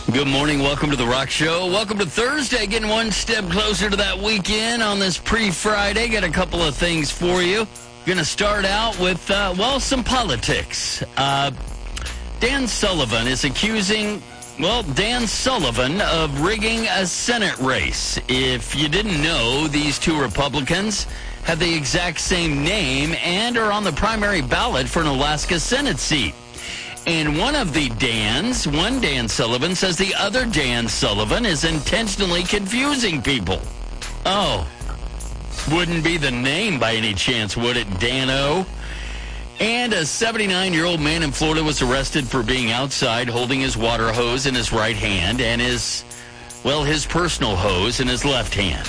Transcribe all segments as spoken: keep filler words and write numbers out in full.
Good morning. Welcome to The Rock Show. Welcome to Thursday, getting one step closer to that weekend on this pre-Friday. Got a couple of things for you. Going to start out with, uh, well, some politics. Uh, Dan Sullivan is accusing, well, Dan Sullivan of rigging a Senate race. If you didn't know, these two Republicans have the exact same name and are on the primary ballot for an Alaska Senate seat. And one of the Dans, one Dan Sullivan, says the other Dan Sullivan is intentionally confusing people. Oh, wouldn't be the name by any chance, would it, Dan-O? And a seventy-nine-year-old man in Florida was arrested for being outside holding his water hose in his right hand and his, well, his personal hose in his left hand.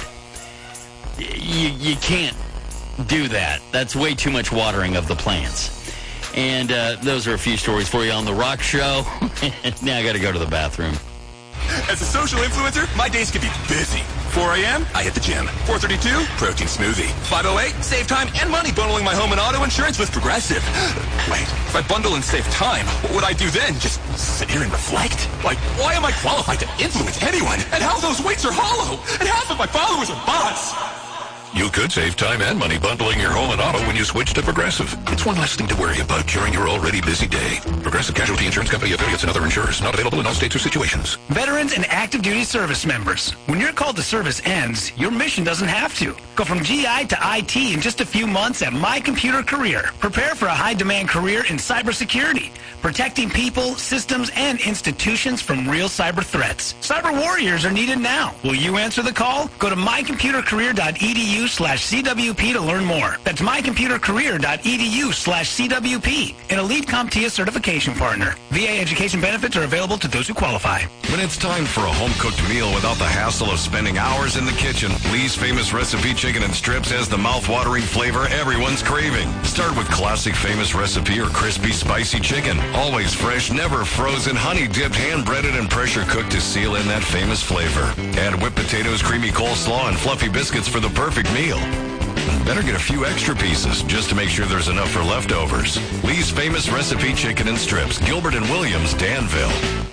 You, you can't do that. That's way too much watering of the plants. And uh, those are a few stories for you on The Rock Show. Now I got to go to the bathroom. As a social influencer, my days can be busy. four a.m., I hit the gym. four thirty-two, protein smoothie. five oh eight, save time and money bundling my home and auto insurance with Progressive. Wait, if I bundle and save time, what would I do then? Just sit here and reflect? Like, why am I qualified to influence anyone? And how those weights are hollow? And half of my followers are bots. You could save time and money bundling your home and auto when you switch to Progressive. It's one less thing to worry about during your already busy day. Progressive Casualty Insurance Company, affiliates, and other insurers. Not available in all states or situations. Veterans and active duty service members. When your call to service ends, your mission doesn't have to. Go from G I to I T in just a few months at My Computer Career. Prepare for a high-demand career in cybersecurity, protecting people, systems, and institutions from real cyber threats. Cyber warriors are needed now. Will you answer the call? Go to my computer career dot e d u slash C W P to learn more. That's my computer career dot e d u slash C W P. An elite CompTIA certification partner. V A education benefits are available to those who qualify. When it's time for a home-cooked meal without the hassle of spending hours in the kitchen, Lee's Famous Recipe Chicken and Strips has the mouth-watering flavor everyone's craving. Start with classic Famous Recipe or crispy, spicy chicken. Always fresh, never frozen, honey-dipped, hand-breaded, and pressure-cooked to seal in that famous flavor. Add whipped potatoes, creamy coleslaw, and fluffy biscuits for the perfect meal. Better get a few extra pieces just to make sure there's enough for leftovers. Lee's Famous Recipe Chicken and Strips, Gilbert and Williams, Danville.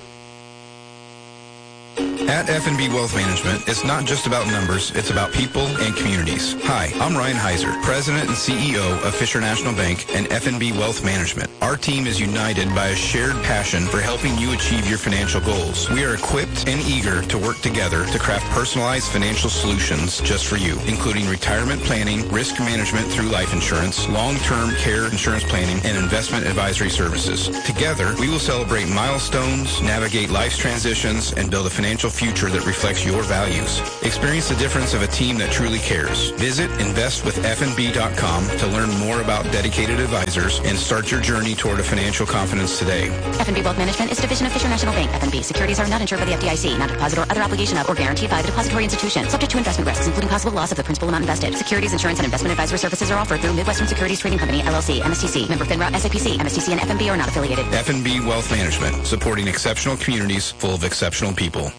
At F and B Wealth Management, it's not just about numbers, it's about people and communities. Hi, I'm Ryan Heiser, President and C E O of Fisher National Bank and F and B Wealth Management. Our team is united by a shared passion for helping you achieve your financial goals. We are equipped and eager to work together to craft personalized financial solutions just for you, including retirement planning, risk management through life insurance, long-term care insurance planning, and investment advisory services. Together, we will celebrate milestones, navigate life's transitions, and build a financial future that reflects your values. Experience the difference of a team that truly cares. Visit invest with f n b dot com to learn more about dedicated advisors and start your journey toward a financial confidence today. F and B Wealth Management is a division of Fisher National Bank. F and B securities are not insured by the F D I C, not a deposit or other obligation of or guaranteed by the depository institution, subject to investment risks, including possible loss of the principal amount invested. Securities, insurance, and investment advisory services are offered through Midwestern Securities Trading Company, L L C, M S T C, member FINRA, S I P C. M S T C and F and B are not affiliated. F and B Wealth Management, supporting exceptional communities full of exceptional people.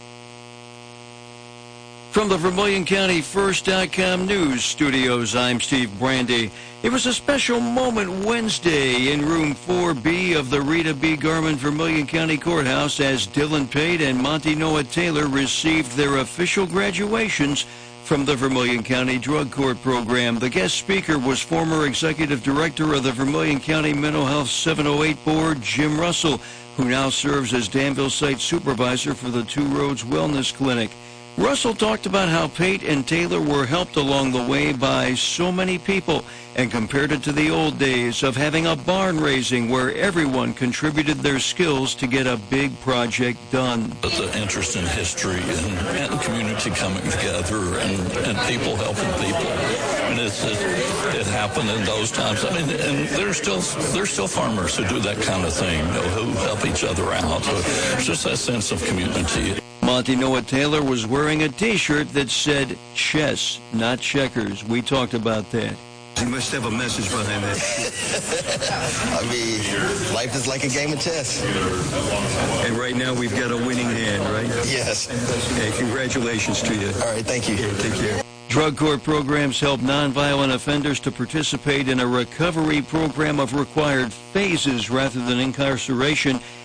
From the Vermilion County First dot com News Studios, I'm Steve Brandy. It was a special moment Wednesday in Room four B of the Rita B. Garman Vermilion County Courthouse as Dylan Pate and Monty Noah Taylor received their official graduations from the Vermilion County Drug Court Program. The guest speaker was former Executive Director of the Vermilion County Mental Health seven oh eight Board, Jim Russell, who now serves as Danville Site Supervisor for the Two Roads Wellness Clinic. Russell talked about how Pate and Taylor were helped along the way by so many people and compared it to the old days of having a barn raising where everyone contributed their skills to get a big project done. The interest in history and, and community coming together and, and people helping people. And it's, it, it happened in those times. I mean, and there's still there's still farmers who do that kind of thing, you know, who help each other out. It's just that sense of community. Monty Noah Taylor was wearing a T-shirt that said chess, not checkers. We talked about that. You must have a message behind that. I mean, life is like a game of chess. And right now we've got a winning hand, right? Yes. Hey, congratulations to you. All right, thank you. Yeah, take care. Drug court programs help nonviolent offenders to participate in a recovery program of required phases rather than incarceration.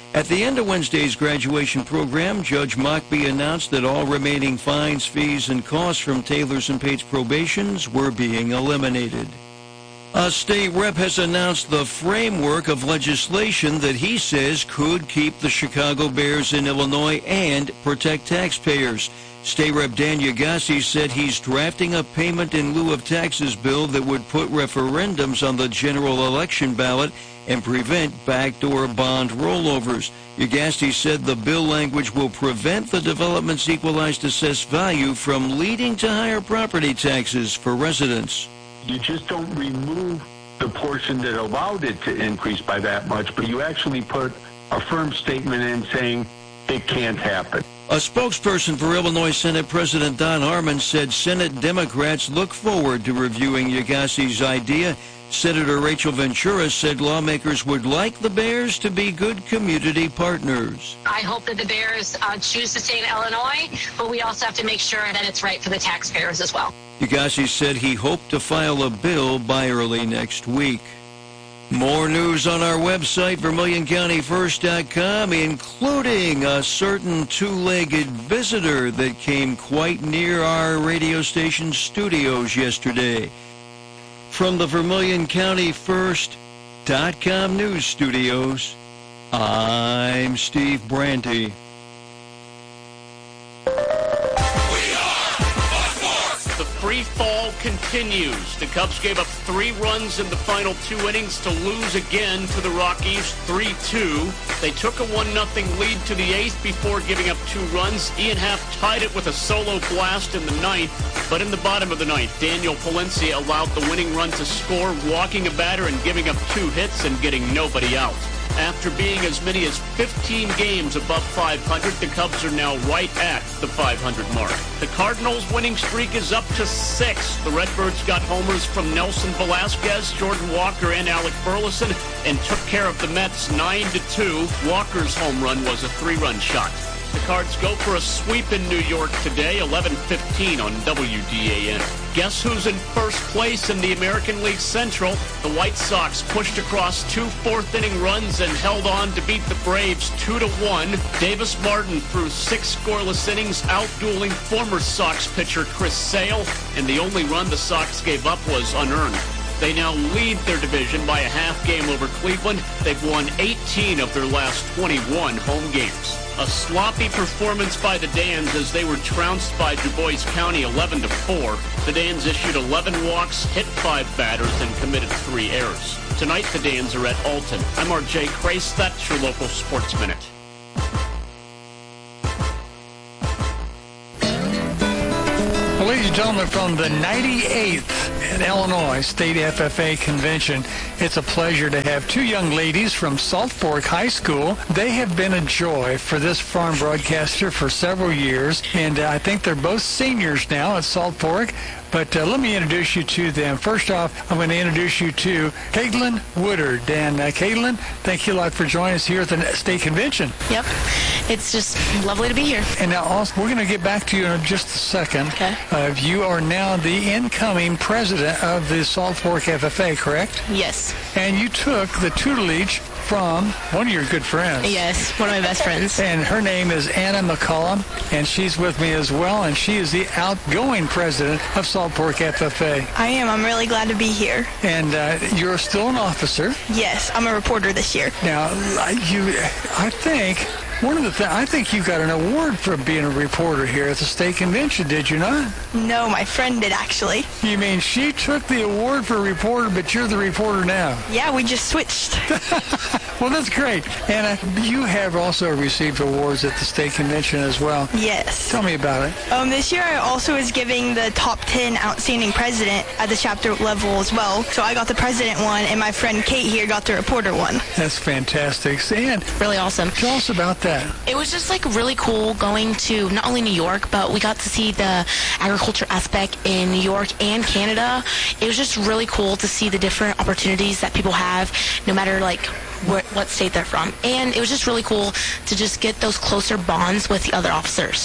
At the end of Wednesday's graduation program, Judge Mockbee announced that all remaining fines, fees, and costs from Taylor's and Pate's probations were being eliminated. A state rep has announced the framework of legislation that he says could keep the Chicago Bears in Illinois and protect taxpayers. State Rep Dan Yagasi said he's drafting a payment in lieu of taxes bill that would put referendums on the general election ballot and prevent backdoor bond rollovers. Yagasi said the bill language will prevent the development's equalized assessed value from leading to higher property taxes for residents. You just don't remove the portion that allowed it to increase by that much, but you actually put a firm statement in saying it can't happen. A spokesperson for Illinois Senate President Don Harmon said Senate Democrats look forward to reviewing Yagasi's idea. Senator Rachel Ventura said lawmakers would like the Bears to be good community partners. I hope that the Bears uh, choose to stay in Illinois, but we also have to make sure that it's right for the taxpayers as well. Yagasi said he hoped to file a bill by early next week. More news on our website, Vermilion County First dot com, including a certain two-legged visitor that came quite near our radio station studios yesterday. From the Vermilion County First dot com news studios, I'm Steve Brandy. Free fall continues. The Cubs gave up three runs in the final two innings to lose again to the Rockies three two. They took a one nothing lead to the eighth before giving up two runs. Ian Happ tied it with a solo blast in the ninth, but in the bottom of the ninth, Daniel Palencia allowed the winning run to score, walking a batter and giving up two hits and getting nobody out. After being as many as fifteen games above five hundred, the Cubs are now right at the five hundred mark. The Cardinals' winning streak is up to six. The Redbirds got homers from Nelson Velasquez, Jordan Walker, and Alec Burleson, and took care of the Mets nine to two. Walker's home run was a three-run shot. The Cards go for a sweep in New York today, eleven fifteen on W D A N. Guess who's in first place in the American League Central? The White Sox pushed across two fourth-inning runs and held on to beat the Braves two to one. Davis Martin threw six scoreless innings, outdueling former Sox pitcher Chris Sale, and the only run the Sox gave up was unearned. They now lead their division by a half game over Cleveland. They've won eighteen of their last twenty-one home games. A sloppy performance by the Dans as they were trounced by Du Bois County eleven to four. The Dans issued eleven walks, hit five batters, and committed three errors. Tonight, the Dans are at Alton. I'm R J Crace. That's your local Sports Minute. Well, ladies and gentlemen, from the ninety-eighth Illinois State F F A Convention, it's a pleasure to have two young ladies from Salt Fork High School. They have been a joy for this farm broadcaster for several years, and uh, I think they're both seniors now at Salt Fork. But uh, let me introduce you to them. First off, I'm going to introduce you to Caitlin Woodard. And uh, Caitlin, thank you a lot for joining us here at the State Convention. Yep. It's just lovely to be here. And now also, we're going to get back to you in just a second. Okay. Uh, you are now the incoming president of the Salt Fork F F A, correct? Yes. And you took the tutelage from one of your good friends. Yes, one of my best friends. And her name is Anna McCullum, and she's with me as well, and she is the outgoing president of Salt Fork F F A. I am. I'm really glad to be here. And uh, you're still an officer. Yes, I'm a reporter this year. Now, you, I think... One of the things, I think you got an award for being a reporter here at the state convention, did you not? No, my friend did, actually. You mean she took the award for reporter, but you're the reporter now? Yeah, we just switched. Well, that's great. And uh, you have also received awards at the state convention as well. Yes. Tell me about it. Um, this year I also was giving the top ten outstanding president at the chapter level as well. So I got the president one, and my friend Kate here got the reporter one. That's fantastic. And really awesome. Tell us about that. It was just like really cool going to not only New York, but we got to see the agriculture aspect in New York and Canada. It was just really cool to see the different opportunities that people have, no matter like what, what state they're from. And it was just really cool to just get those closer bonds with the other officers.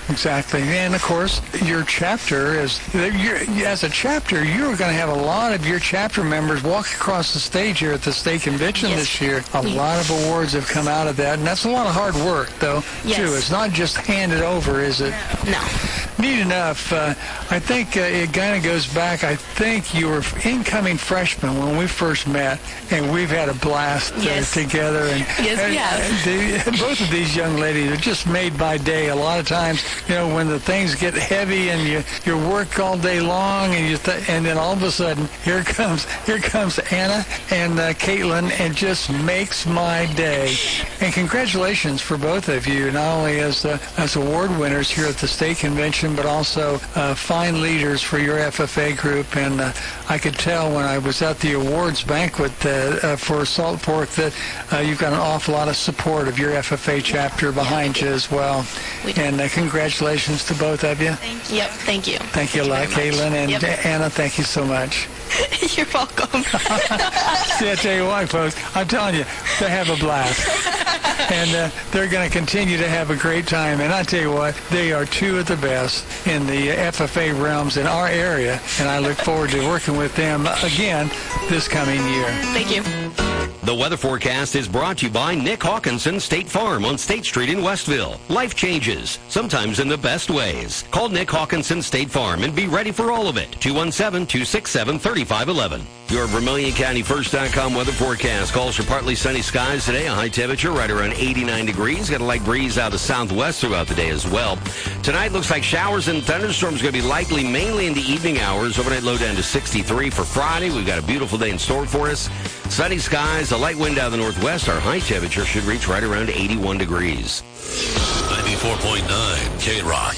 Exactly. And, of course, your chapter, is you're, as a chapter, you're going to have a lot of your chapter members walk across the stage here at the state convention Yes. this year. A We- lot of awards have come out of that, and that's a lot of hard work, though, Yes. too. It's not just handed over, is it? No. Neat enough. Uh, I think uh, it kind of goes back. I think you were incoming freshman when we first met, and we've had a blast uh, Yes. together. And, Yes, and, we have. uh, they, both of these young ladies are just made by day. A lot of times, you know, when the things get heavy and you you work all day long, and you th- and then all of a sudden, here comes here comes Anna and uh, Caitlin, and just makes my day. And congratulations for both of you, not only as uh, as award winners here at the state convention, but also uh, fine leaders for your F F A group. And uh, I could tell when I was at the awards banquet uh, uh, for Salt Fork that uh, you've got an awful lot of support of your F F A chapter behind you as well. And uh, congratulations to both of you. Thank you. Yep, thank you. Thank you a lot, Caitlin. And Yep. Anna, thank you so much. You're welcome. See, I tell you what, folks, I'm telling you, they have a blast. And uh, they're going to continue to have a great time. And I tell you what, they are two of the best in the F F A realms in our area. And I look forward to working with them again this coming year. Thank you. The weather forecast is brought to you by Nick Hawkinson State Farm on State Street in Westville. Life changes, sometimes in the best ways. Call Nick Hawkinson State Farm and be ready for all of it. two one seven, two six seven, three five one one. Your Vermilion County First dot com weather forecast calls for partly sunny skies today. A high temperature right around eighty-nine degrees. Got a light breeze out of the southwest throughout the day as well. Tonight looks like showers and thunderstorms going to be likely mainly in the evening hours. Overnight low down to sixty-three for Friday. We've got a beautiful day in store for us. Sunny skies, a light wind out of the northwest. Our high temperature should reach right around eighty-one degrees. ninety-four point nine K-Rock.